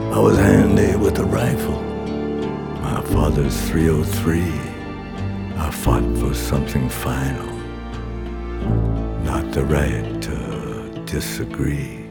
I was handy with a rifle, my father's .303. I fought for something final, not the right to disagree.